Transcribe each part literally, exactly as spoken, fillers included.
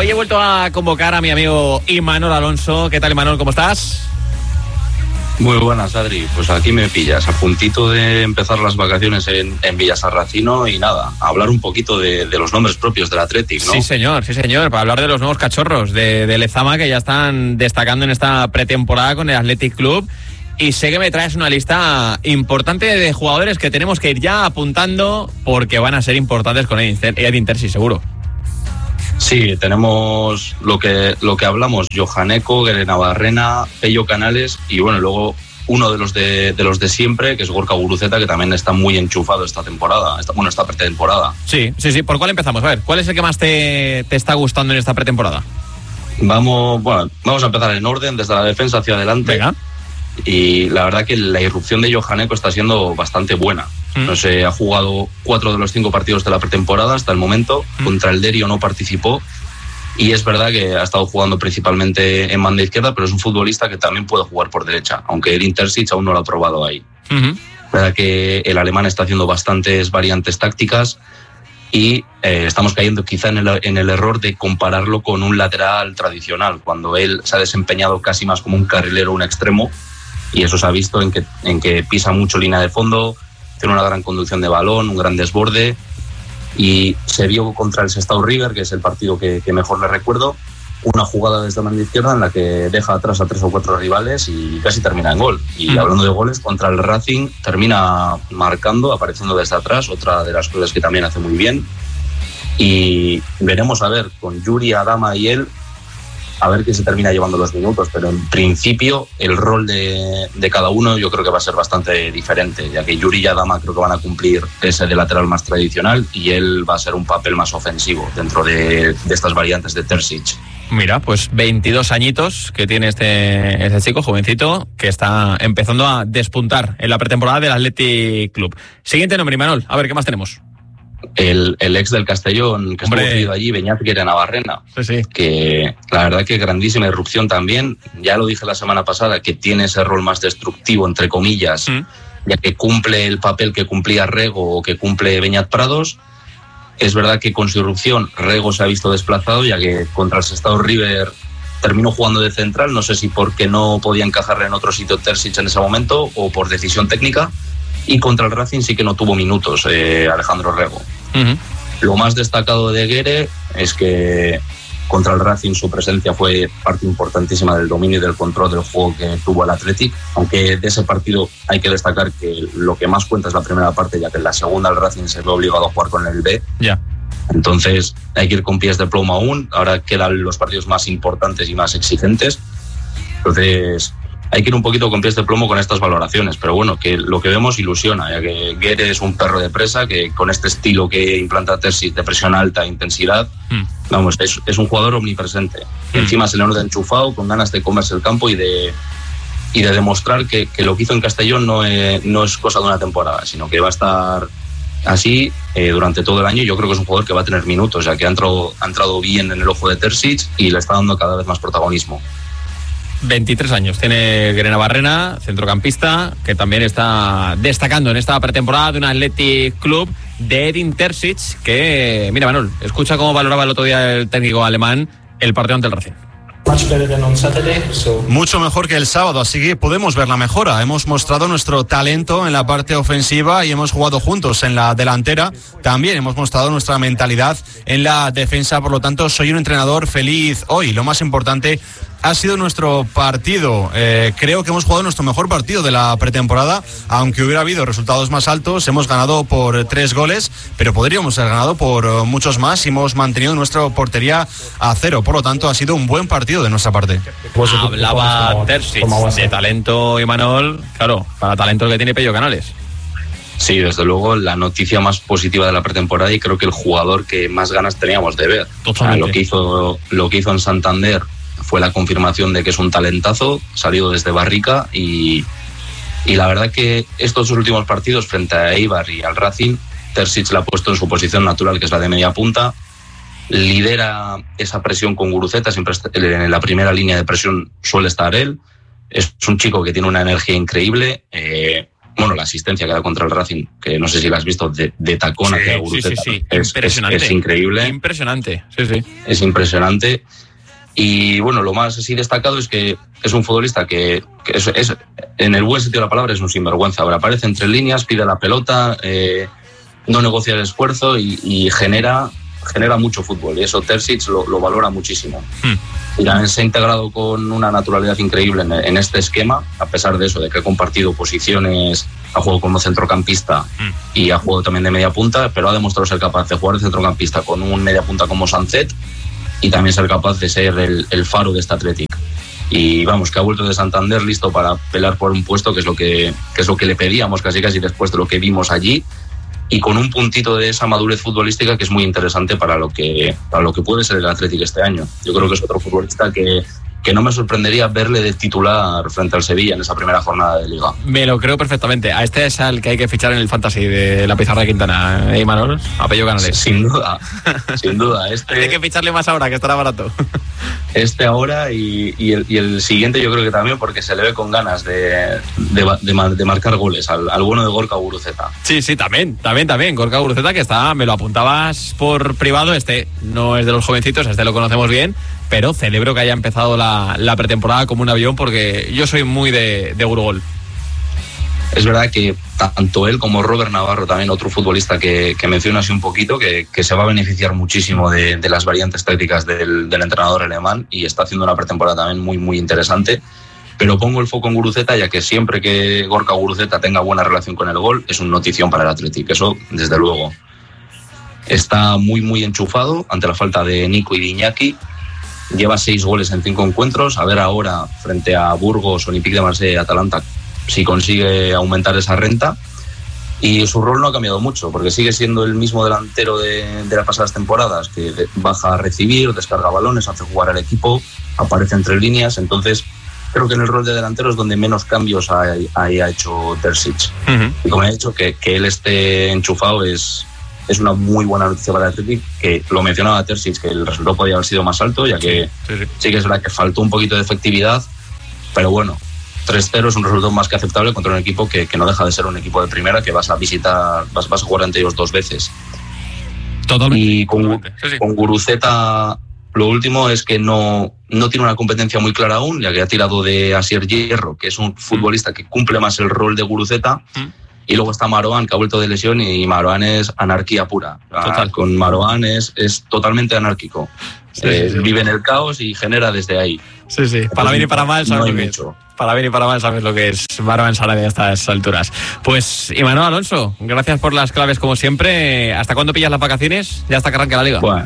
Hoy he vuelto a convocar a mi amigo Imanol Alonso. ¿Qué tal, Imanol? ¿Cómo estás? Muy buenas, Adri. Pues aquí me pillas, a puntito de empezar las vacaciones en, en Villasarracino y nada, a hablar un poquito de, de los nombres propios del Athletic, ¿no? Sí, señor, sí, señor, para hablar de los nuevos cachorros de, de Lezama que ya están destacando en esta pretemporada con el Athletic Club. Y sé que me traes una lista importante de jugadores que tenemos que ir ya apuntando porque van a ser importantes con Edin Terzic, seguro. Sí, tenemos lo que lo que hablamos, Johaneko, Guere Navarrena, Pello Canales y bueno, luego uno de los de, de los de siempre, que es Gorka Guruceta, que también está muy enchufado esta temporada, esta, bueno, esta pretemporada. Sí, sí, sí. ¿Por cuál empezamos? A ver, ¿cuál es el que más te, te está gustando en esta pretemporada? Vamos, bueno, vamos a empezar en orden, desde la defensa hacia adelante. Venga. Y la verdad que la irrupción de Johaneko está siendo bastante buena. Mm. No sé, ha jugado cuatro de los cinco partidos de la pretemporada hasta el momento. Mm. Contra el Derio no participó. Y es verdad que ha estado jugando principalmente en banda izquierda, pero es un futbolista que también puede jugar por derecha, aunque Edin Terzic aún no lo ha probado ahí. Uh-huh. La verdad que el alemán está haciendo bastantes variantes tácticas y eh, estamos cayendo quizá en el, en el error de compararlo con un lateral tradicional, cuando él se ha desempeñado casi más como un carrilero, un extremo, y eso se ha visto en que, en que pisa mucho línea de fondo, tiene una gran conducción de balón, un gran desborde, y se vio contra el Sestao River, que es el partido que, que mejor le recuerdo, una jugada desde la banda izquierda en la que deja atrás a tres o cuatro rivales y casi termina en gol. Y mm. hablando de goles, contra el Racing termina marcando, apareciendo desde atrás, otra de las cosas que también hace muy bien. Y veremos a ver, con Yuri, Adama y él, a ver quién se termina llevando los minutos, pero en principio el rol de, de cada uno yo creo que va a ser bastante diferente, ya que Yuri y Adama creo que van a cumplir ese de lateral más tradicional y él va a ser un papel más ofensivo dentro de, de estas variantes de Terzic. Mira, pues veintidós añitos que tiene este, este chico, jovencito, que está empezando a despuntar en la pretemporada del Athletic Club. Siguiente nombre, Imanol, a ver, ¿qué más tenemos? El, el ex del Castellón, que Hombre. estuvo vivido allí, Beñat Guere Navarrena, sí, sí. que la verdad que grandísima irrupción también. Ya lo dije la semana pasada, que tiene ese rol más destructivo, entre comillas, mm. ya que cumple el papel que cumplía Rego o que cumple Beñat Prados. Es verdad que con su irrupción Rego se ha visto desplazado, ya que contra el Sestao River terminó jugando de central, no sé si porque no podía encajarle en otro sitio Terzic en ese momento o por decisión técnica. Y contra el Racing sí que no tuvo minutos eh, Alejandro Rego. Uh-huh. Lo más destacado de Guere es que contra el Racing su presencia fue parte importantísima del dominio y del control del juego que tuvo el Athletic, aunque de ese partido hay que destacar que lo que más cuenta es la primera parte, ya que en la segunda el Racing se ve obligado a jugar con el B. Yeah. Entonces hay que ir con pies de plomo aún, ahora quedan los partidos más importantes y más exigentes. Entonces hay que ir un poquito con pies de plomo con estas valoraciones, pero bueno, que lo que vemos ilusiona, ya que Guere es un perro de presa, que con este estilo que implanta Terzic de presión alta, intensidad, mm. vamos, es, es un jugador omnipresente. Mm. Encima se le nota enchufado, con ganas de comerse el campo y de, y de demostrar que, que lo que hizo en Castellón no es, no es cosa de una temporada, sino que va a estar así eh, durante todo el año. Yo creo que es un jugador que va a tener minutos, ya que ha entrado, ha entrado bien en el ojo de Terzic y le está dando cada vez más protagonismo. veintitrés años tiene Guere Navarrena, centrocampista, que también está destacando en esta pretemporada de un Athletic Club de Edin Terzic, que, mira, Manuel, escucha cómo valoraba el otro día el técnico alemán el partido ante el Racing. Mucho mejor que el sábado, así que podemos ver la mejora. Hemos mostrado nuestro talento en la parte ofensiva y hemos jugado juntos en la delantera. También hemos mostrado nuestra mentalidad en la defensa, por lo tanto soy un entrenador feliz hoy. Lo más importante ha sido nuestro partido. Eh, creo que hemos jugado nuestro mejor partido de la pretemporada, aunque hubiera habido resultados más altos. Hemos ganado por tres goles, pero podríamos haber ganado por muchos más y hemos mantenido nuestra portería a cero. Por lo tanto, ha sido un buen partido de nuestra parte. Hablaba Terzic de talento, Imanol. Claro, para talento el que tiene Pello Canales. Sí, desde luego la noticia más positiva de la pretemporada y creo que el jugador que más ganas teníamos de ver. Totalmente. Lo que hizo, lo que hizo en Santander fue la confirmación de que es un talentazo, salido desde Barrica y, y la verdad que estos últimos partidos frente a Eibar y al Racing, Terzic la ha puesto en su posición natural, que es la de media punta, lidera esa presión con Guruceta, siempre en la primera línea de presión suele estar él, es un chico que tiene una energía increíble, eh, bueno, la asistencia que da contra el Racing, que no sé si la has visto, de, de tacón hacia Guruceta. Sí, sí, sí. Es, impresionante. Es, es increíble. Impresionante, sí, sí. Es impresionante. Y bueno, lo más así destacado es que es un futbolista que, que es, es, en el buen sentido de la palabra, es un sinvergüenza. Ahora aparece entre líneas, pide la pelota, eh, no negocia el esfuerzo y, y genera, genera mucho fútbol. Y eso Terzic lo, lo valora muchísimo. Hmm. Y también se ha integrado con una naturalidad increíble en, en este esquema, a pesar de eso, de que ha compartido posiciones, ha jugado como centrocampista hmm. y ha jugado también de media punta, pero ha demostrado ser capaz de jugar de centrocampista con un media punta como Sancet y también ser capaz de ser el, el faro de este Athletic. Y vamos, que ha vuelto de Santander listo para pelear por un puesto, que es lo que, que es lo que le pedíamos casi casi después de lo que vimos allí, y con un puntito de esa madurez futbolística que es muy interesante para lo que, para lo que puede ser el Athletic este año. Yo creo que es otro futbolista que, que no me sorprendería verle de titular frente al Sevilla en esa primera jornada de Liga. Me lo creo perfectamente. A este es al que hay que fichar en el Fantasy de la pizarra de Quintana, ¿eh, Manol? Apellido Canales. Sin duda, sin duda. Este, hay que ficharle más ahora, que estará barato. Este ahora y, y, el, y el siguiente yo creo que también, porque se le ve con ganas de, de, de, de marcar goles al, al bueno de Gorka Guruceta. Sí, sí, también, también, también. Gorka Guruceta, que está, me lo apuntabas por privado, este no es de los jovencitos, este lo conocemos bien, pero celebro que haya empezado la, la pretemporada como un avión, porque yo soy muy de, de Gurugol. Es verdad que tanto él como Robert Navarro, también otro futbolista que, que menciona así un poquito, que, que se va a beneficiar muchísimo de, de las variantes tácticas del, del entrenador alemán, y está haciendo una pretemporada también muy, muy interesante. Pero pongo el foco en Guruceta, ya que siempre que Gorka Guruceta tenga buena relación con el gol, es una notición para el Athletic, eso desde luego. Está muy, muy enchufado ante la falta de Nico y de Iñaki. Lleva seis goles en cinco encuentros. A ver ahora, frente a Burgos, Olympique de Marsella y Atalanta, si consigue aumentar esa renta. Y su rol no ha cambiado mucho, porque sigue siendo el mismo delantero de, de las pasadas temporadas, que baja a recibir, descarga balones, hace jugar al equipo, aparece entre líneas. Entonces creo que en el rol de delantero es donde menos cambios ha, ha, ha hecho Terzic. Uh-huh. Y como he dicho, que, que él esté enchufado es, es una muy buena noticia para el Athletic, que lo mencionaba Terzic, que el resultado podía haber sido más alto, ya que sí, sí, sí. sí que es verdad que faltó un poquito de efectividad, pero bueno, tres cero es un resultado más que aceptable contra un equipo que, que no deja de ser un equipo de primera, que vas a visitar, vas, vas a jugar ante ellos dos veces. Totalmente. Y con, totalmente. Sí, sí. con Guruceta, lo último es que no, no tiene una competencia muy clara aún, ya que ha tirado de Asier Hierro, que es un futbolista mm. que cumple más el rol de Guruceta, mm. y luego está Marouane, que ha vuelto de lesión, y Marouane es anarquía pura. Total. Con Marouane es, es totalmente anárquico. Sí, eh, sí, sí. Vive en el caos y genera desde ahí. Sí, sí. Para bien y para mal sabes no lo que mucho. es. Para bien y para mal sabes lo que es Marouane Sarabia a estas alturas. Pues, Imanol Alonso, gracias por las claves como siempre. ¿Hasta cuándo pillas las vacaciones? Ya hasta que arranque la liga. Bueno,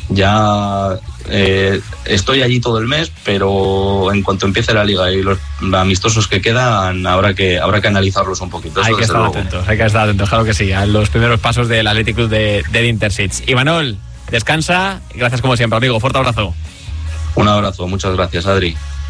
ya eh, estoy allí todo el mes, pero en cuanto empiece la liga y los amistosos que quedan, habrá que, habrá que analizarlos un poquito. Hay que estar luego. atentos, hay que estar atentos, claro que sí, a los primeros pasos del Athletic Club de, de Intersic. Imanol, descansa, gracias como siempre, amigo, fuerte abrazo. Un abrazo, muchas gracias, Adri.